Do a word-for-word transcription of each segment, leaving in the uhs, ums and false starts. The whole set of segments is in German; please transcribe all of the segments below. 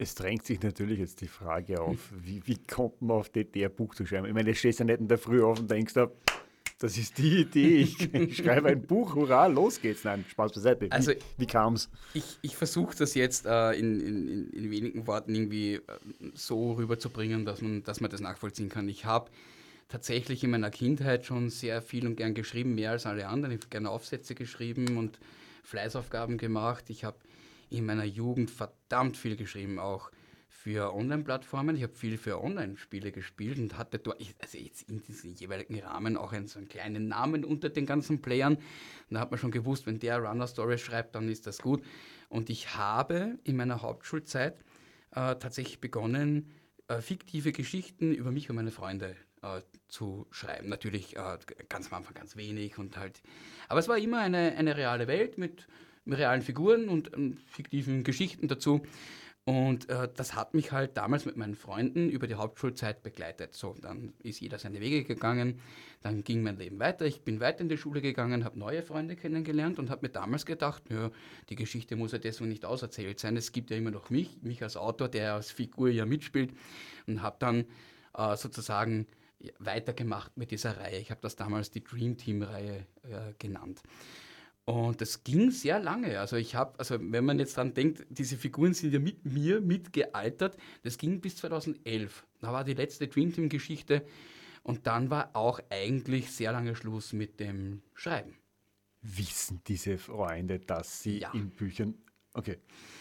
Es drängt sich natürlich jetzt die Frage auf, wie, wie kommt man auf die Idee, ein Buch zu schreiben? Ich meine, du stehst ja nicht in der Früh auf und denkst, da, das ist die Idee, ich, ich schreibe ein Buch, hurra, los geht's. Nein, Spaß beiseite. Wie, Also wie kam's? ich, ich versuche das jetzt äh, in, in, in, in wenigen Worten irgendwie äh, so rüberzubringen, dass man, dass man das nachvollziehen kann. Ich habe tatsächlich in meiner Kindheit schon sehr viel und gern geschrieben, mehr als alle anderen. Ich habe gerne Aufsätze geschrieben und Fleißaufgaben gemacht. Ich habe in meiner Jugend verdammt viel geschrieben, auch für Online-Plattformen. Ich habe viel für Online-Spiele gespielt und hatte dort, also jetzt in diesem jeweiligen Rahmen auch einen, so einen kleinen Namen unter den ganzen Playern. Und da hat man schon gewusst, wenn der Runner-Story schreibt, dann ist das gut. Und ich habe in meiner Hauptschulzeit äh, tatsächlich begonnen, äh, fiktive Geschichten über mich und meine Freunde äh, zu schreiben. Natürlich äh, ganz am Anfang ganz wenig und halt. Aber es war immer eine, eine reale Welt mit, mit realen Figuren und ähm, fiktiven Geschichten dazu. Und äh, das hat mich halt damals mit meinen Freunden über die Hauptschulzeit begleitet. So, dann ist jeder seine Wege gegangen, dann ging mein Leben weiter. Ich bin weiter in die Schule gegangen, habe neue Freunde kennengelernt und habe mir damals gedacht, ja, die Geschichte muss ja deswegen nicht auserzählt sein. Es gibt ja immer noch mich, mich als Autor, der als Figur ja mitspielt und habe dann äh, sozusagen weitergemacht mit dieser Reihe. Ich habe das damals die Dream Team-Reihe äh, genannt. Und das ging sehr lange. Also ich habe, also wenn man jetzt dran denkt, diese Figuren sind ja mit mir mitgealtert. Das ging bis zweitausendelf. Da war die letzte Dream Team Geschichte und dann war auch eigentlich sehr lange Schluss mit dem Schreiben. Wissen diese Freunde, dass sie Ja, in Büchern. Okay.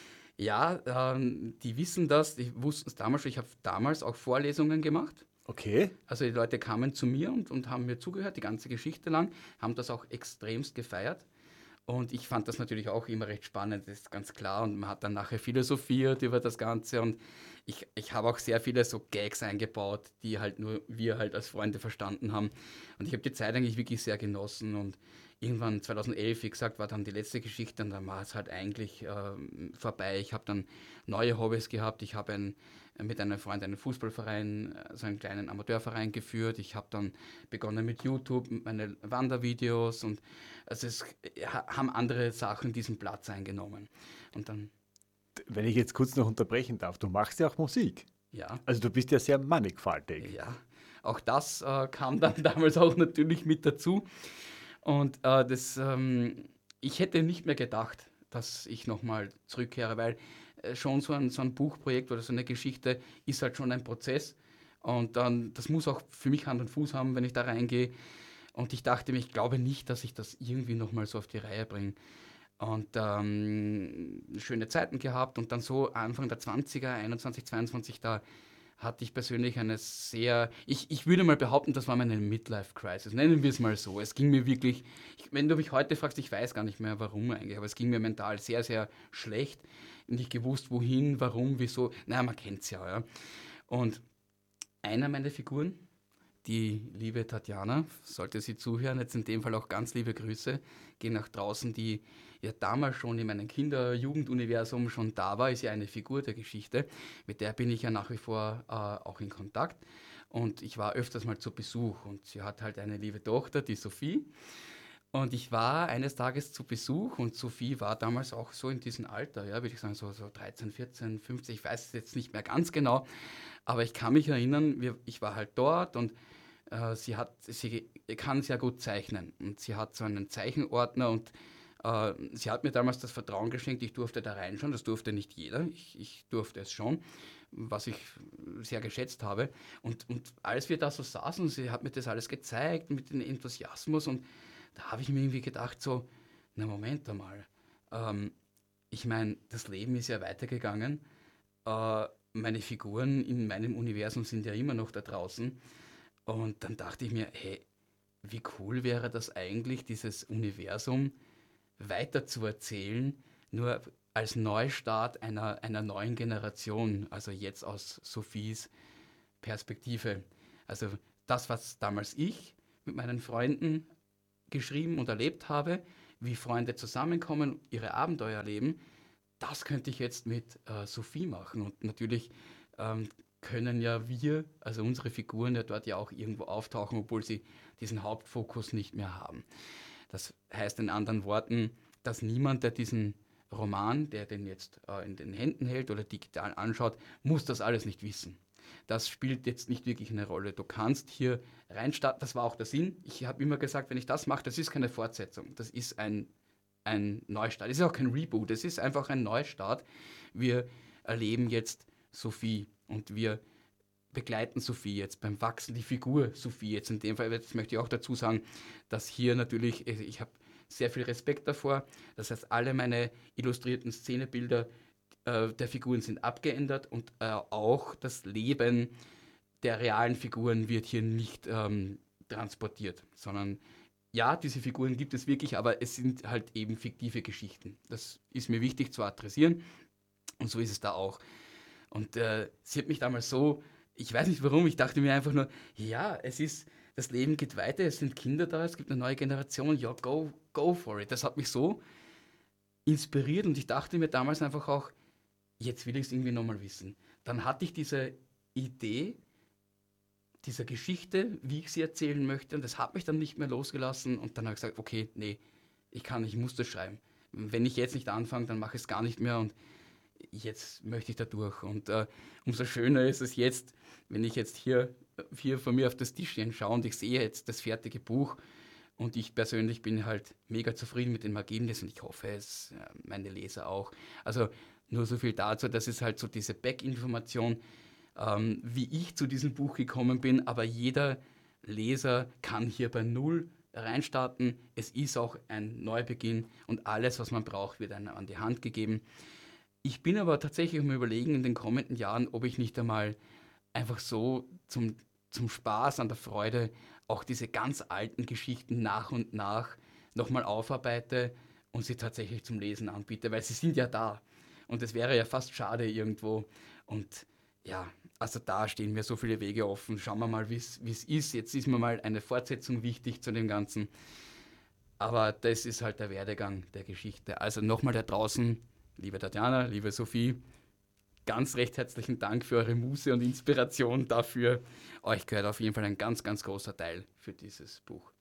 ja, ähm, die wissen das. Die wussten es damals. Ich habe damals auch Vorlesungen gemacht. Okay. Also die Leute kamen zu mir und, und haben mir zugehört, die ganze Geschichte lang, haben das auch extremst gefeiert. Und ich fand das natürlich auch immer recht spannend, das ist ganz klar. Und man hat dann nachher philosophiert über das Ganze. Und ich, ich habe auch sehr viele so Gags eingebaut, die halt nur wir halt als Freunde verstanden haben. Und ich habe die Zeit eigentlich wirklich sehr genossen. Und irgendwann zweitausendelf, wie gesagt, war dann die letzte Geschichte und dann war es halt eigentlich ähm, vorbei. Ich habe dann neue Hobbys gehabt. Ich habe ein, mit einem Freund einen Fußballverein, äh, so einen kleinen Amateurverein geführt. Ich habe dann begonnen mit YouTube, mit meinen Wandervideos und also es ha- haben andere Sachen diesen Platz eingenommen. Und dann, Wenn ich jetzt kurz noch unterbrechen darf, du machst ja auch Musik. ja, Also du bist ja sehr mannigfaltig. ja, auch das äh, kam dann damals auch natürlich mit dazu. Und äh, das, ähm, ich hätte nicht mehr gedacht, dass ich nochmal zurückkehre, weil äh, schon so ein, so ein Buchprojekt oder so eine Geschichte ist halt schon ein Prozess. Und dann, das muss auch für mich Hand und Fuß haben, wenn ich da reingehe. Und ich dachte mir, ich glaube nicht, dass ich das irgendwie nochmal so auf die Reihe bringe. Und ähm, schöne Zeiten gehabt und dann so Anfang der zwanziger, einundzwanzig, zweiundzwanzig, da hatte ich persönlich eine sehr, ich, ich würde mal behaupten, das war meine Midlife-Crisis, nennen wir es mal so. Es ging mir wirklich, ich, wenn du mich heute fragst, ich weiß gar nicht mehr warum eigentlich, aber es ging mir mental sehr, sehr schlecht. Nicht gewusst, wohin, warum, wieso, naja, man kennt es ja, ja. Und einer meiner Figuren, die liebe Tatjana, sollte sie zuhören, jetzt in dem Fall auch ganz liebe Grüße, gehen nach draußen, die ja damals schon in meinem Kinder-Jugenduniversum schon da war, ist ja eine Figur der Geschichte, mit der bin ich ja nach wie vor äh, auch in Kontakt und ich war öfters mal zu Besuch und sie hat halt eine liebe Tochter, die Sophie und ich war eines Tages zu Besuch und Sophie war damals auch so in diesem Alter, ja, würde ich sagen, so, so dreizehn, vierzehn, fünfzehn, ich weiß es jetzt nicht mehr ganz genau, aber ich kann mich erinnern, wir, ich war halt dort und äh, sie hat, sie kann sehr gut zeichnen und sie hat so einen Zeichenordner und äh, sie hat mir damals das Vertrauen geschenkt, ich durfte da reinschauen, das durfte nicht jeder, ich, ich durfte es schon, was ich sehr geschätzt habe. Und, und als wir da so saßen, sie hat mir das alles gezeigt mit dem Enthusiasmus und da habe ich mir irgendwie gedacht so, na Moment einmal, ähm, ich meine, das Leben ist ja weitergegangen, äh, meine Figuren in meinem Universum sind ja immer noch da draußen und dann dachte ich mir, hey, wie cool wäre das eigentlich, dieses Universum weiter zu erzählen, nur als Neustart einer, einer neuen Generation, also jetzt aus Sophies Perspektive. Also das, was damals ich mit meinen Freunden geschrieben und erlebt habe, wie Freunde zusammenkommen, ihre Abenteuer erleben, das könnte ich jetzt mit äh, Sophie machen. Und natürlich ähm, können ja wir, also unsere Figuren ja dort ja auch irgendwo auftauchen, obwohl sie diesen Hauptfokus nicht mehr haben. Das heißt in anderen Worten, dass niemand, der diesen Roman, der den jetzt äh, in den Händen hält oder digital anschaut, muss das alles nicht wissen. Das spielt jetzt nicht wirklich eine Rolle. Du kannst hier reinstarten, das war auch der Sinn. Ich habe immer gesagt, wenn ich das mache, das ist keine Fortsetzung, das ist ein, ein Neustart. Das ist auch kein Reboot, das ist einfach ein Neustart. Wir erleben jetzt Sophie und wir begleiten Sophie jetzt beim Wachsen, die Figur Sophie jetzt in dem Fall. Jetzt möchte ich auch dazu sagen, dass hier natürlich, ich habe sehr viel Respekt davor. Das heißt, alle meine illustrierten Szenebilder äh, der Figuren sind abgeändert und äh, auch das Leben der realen Figuren wird hier nicht ähm, transportiert, sondern ja, diese Figuren gibt es wirklich, aber es sind halt eben fiktive Geschichten. Das ist mir wichtig zu adressieren und so ist es da auch. Und äh, sie hat mich damals so, ich weiß nicht warum, ich dachte mir einfach nur, ja, es ist, das Leben geht weiter, es sind Kinder da, es gibt eine neue Generation, ja, go, go for it. Das hat mich so inspiriert und ich dachte mir damals einfach auch, jetzt will ich es irgendwie nochmal wissen. Dann hatte ich diese Idee dieser Geschichte, wie ich sie erzählen möchte und das hat mich dann nicht mehr losgelassen und dann habe ich gesagt, okay, nee, ich kann, ich muss das schreiben. Wenn ich jetzt nicht anfange, dann mache ich es gar nicht mehr und jetzt möchte ich da durch. Und äh, umso schöner ist es jetzt, wenn ich jetzt hier, hier von mir auf das Tischchen schaue und ich sehe jetzt das fertige Buch und ich persönlich bin halt mega zufrieden mit dem Ergebnis und ich hoffe, es äh, meine Leser auch. Also nur so viel dazu, das ist halt so diese Back-Information, ähm, wie ich zu diesem Buch gekommen bin, aber jeder Leser kann hier bei Null reinstarten. Es ist auch ein Neubeginn und alles, was man braucht, wird einem an die Hand gegeben. Ich bin aber tatsächlich am Überlegen in den kommenden Jahren, ob ich nicht einmal einfach so zum, zum Spaß an der Freude auch diese ganz alten Geschichten nach und nach nochmal aufarbeite und sie tatsächlich zum Lesen anbiete, weil sie sind ja da. Und es wäre ja fast schade irgendwo. Und ja, also da stehen mir so viele Wege offen. Schauen wir mal, wie es ist. Jetzt ist mir mal eine Fortsetzung wichtig zu dem Ganzen. Aber das ist halt der Werdegang der Geschichte. Also nochmal da draußen, liebe Tatjana, liebe Sophie, ganz recht herzlichen Dank für eure Muße und Inspiration dafür. Euch gehört auf jeden Fall ein ganz, ganz großer Teil für dieses Buch.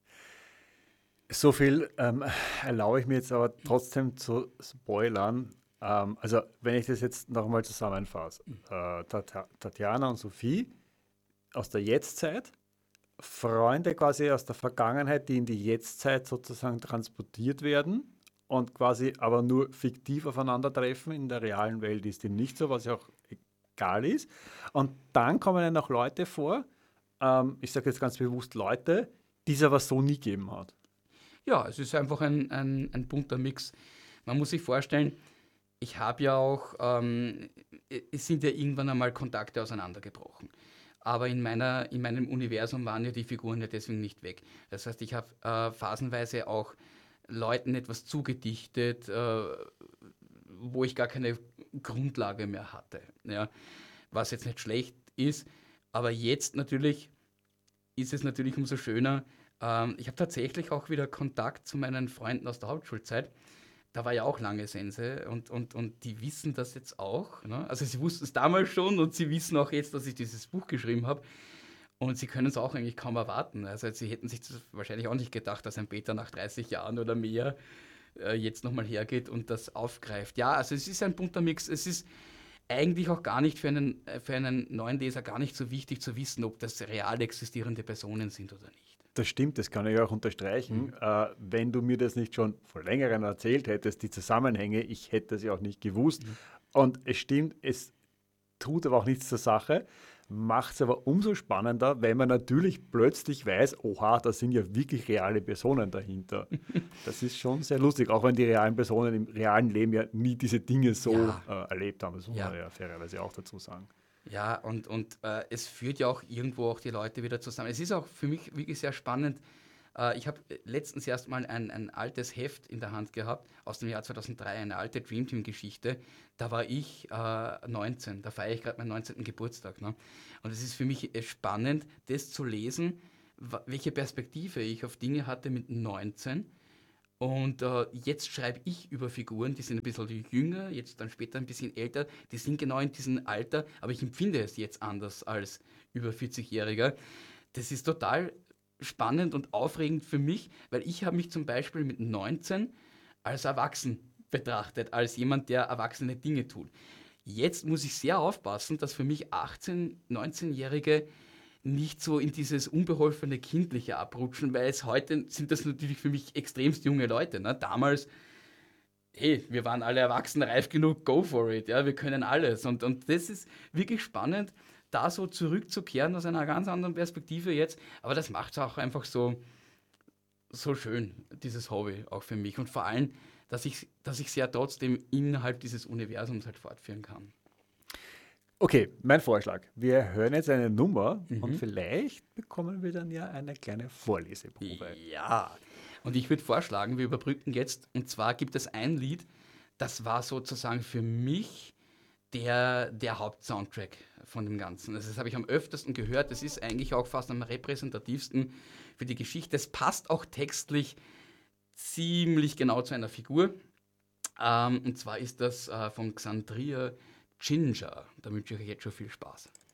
So viel ähm, erlaube ich mir jetzt aber trotzdem zu spoilern. Ähm, also wenn ich das jetzt nochmal zusammenfasse. Äh, Tat- Tatjana und Sophie aus der Jetztzeit, Freunde quasi aus der Vergangenheit, die in die Jetztzeit sozusagen transportiert werden und quasi aber nur fiktiv aufeinandertreffen. In der realen Welt ist dem nicht so, was ja auch egal ist. Und dann kommen dann noch Leute vor, ähm, ich sage jetzt ganz bewusst Leute, die es aber so nie gegeben hat. Ja, es ist einfach ein, ein, ein bunter Mix. Man muss sich vorstellen, ich habe ja auch, ähm, es sind ja irgendwann einmal Kontakte auseinandergebrochen. Aber in, meiner, in meinem Universum waren ja die Figuren ja deswegen nicht weg. Das heißt, ich habe äh, phasenweise auch Leuten etwas zugedichtet, äh, wo ich gar keine Grundlage mehr hatte. Ja? Was jetzt nicht schlecht ist, aber jetzt natürlich ist es natürlich umso schöner. Ähm, ich habe tatsächlich auch wieder Kontakt zu meinen Freunden aus der Hauptschulzeit. Da war ja auch lange Sense und, und, und die wissen das jetzt auch. Ne? Also sie wussten es damals schon und sie wissen auch jetzt, dass ich dieses Buch geschrieben habe. Und sie können es auch eigentlich kaum erwarten. Also sie hätten sich das wahrscheinlich auch nicht gedacht, dass ein Peter nach dreißig Jahren oder mehr äh, jetzt nochmal hergeht und das aufgreift. Ja, also es ist ein bunter Mix. Es ist eigentlich auch gar nicht für einen, für einen neuen Leser gar nicht so wichtig zu wissen, ob das real existierende Personen sind oder nicht. Das stimmt, das kann ich auch unterstreichen. Mhm. Äh, wenn du mir das nicht schon vor längerem erzählt hättest, die Zusammenhänge, ich hätte das ja auch nicht gewusst. Mhm. Und es stimmt, es tut aber auch nichts zur Sache, macht es aber umso spannender, wenn man natürlich plötzlich weiß, oha, da sind ja wirklich reale Personen dahinter. Das ist schon sehr lustig, auch wenn die realen Personen im realen Leben ja nie diese Dinge so Ja. äh, erlebt haben. Das muss Ja. man ja fairerweise auch dazu sagen. Ja, und, und äh, es führt ja auch irgendwo auch die Leute wieder zusammen. Es ist auch für mich wirklich sehr spannend. Äh, ich habe letztens erst mal ein, ein altes Heft in der Hand gehabt, aus dem Jahr zweitausenddrei, eine alte Dream Team-Geschichte. Da war ich äh, neunzehn, da feiere ich gerade meinen neunzehnten Geburtstag. Ne? Und es ist für mich äh, spannend, das zu lesen, wa- welche Perspektive ich auf Dinge hatte mit neunzehn. Und äh, jetzt schreibe ich über Figuren, die sind ein bisschen jünger, jetzt dann später ein bisschen älter, die sind genau in diesem Alter, aber ich empfinde es jetzt anders als über vierzig-Jähriger. Das ist total spannend und aufregend für mich, weil ich habe mich zum Beispiel mit neunzehn als erwachsen betrachtet, als jemand, der erwachsene Dinge tut. Jetzt muss ich sehr aufpassen, dass für mich achtzehn-, neunzehnjährige nicht so in dieses unbeholfene Kindliche abrutschen, weil es heute sind das natürlich für mich extremst junge Leute. Ne? Damals, hey, wir waren alle erwachsen, reif genug, go for it, ja, wir können alles. Und, und das ist wirklich spannend, da so zurückzukehren aus einer ganz anderen Perspektive jetzt. Aber das macht es auch einfach so, so schön, dieses Hobby auch für mich. Und vor allem, dass ich dass ich es ja trotzdem innerhalb dieses Universums halt fortführen kann. Okay, mein Vorschlag. Wir hören jetzt eine Nummer Mhm. und vielleicht bekommen wir dann ja eine kleine Vorleseprobe. Ja, und ich würde vorschlagen, wir überbrücken jetzt, und zwar gibt es ein Lied, das war sozusagen für mich der, der Hauptsoundtrack von dem Ganzen. Also das habe ich am öftersten gehört, das ist eigentlich auch fast am repräsentativsten für die Geschichte. Es passt auch textlich ziemlich genau zu einer Figur. Ähm, und zwar ist das äh, von Xandria Ginger. Da wünsche ich euch jetzt schon viel Spaß.